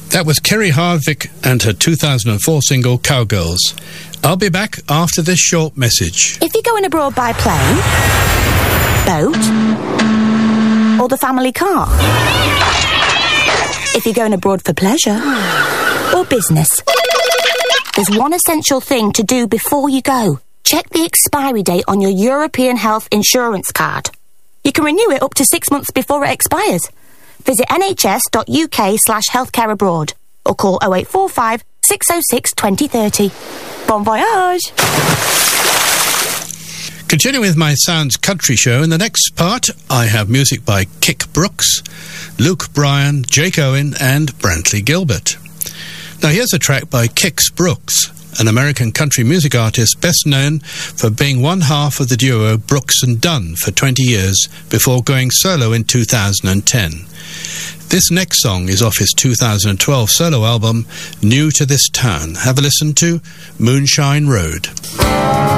That was Kerry Hardwick and her 2004 single, Cowgirls. I'll be back after this short message. If you're going abroad by plane, boat, or the family car. If you're going abroad for pleasure, or business. There's one essential thing to do before you go. Check the expiry date on your European Health Insurance card. You can renew it up to 6 months before it expires. Visit nhs.uk/healthcare abroad or call 0845 606 2030. Bon voyage! Continuing with my Sounds Country show, in the next part I have music by Kix Brooks, Luke Bryan, Jake Owen and Brantley Gilbert. Now here's a track by Kix Brooks, an American country music artist best known for being one half of the duo Brooks and Dunn for 20 years before going solo in 2010. This next song is off his 2012 solo album, New to This Town. Have a listen to Moonshine Road.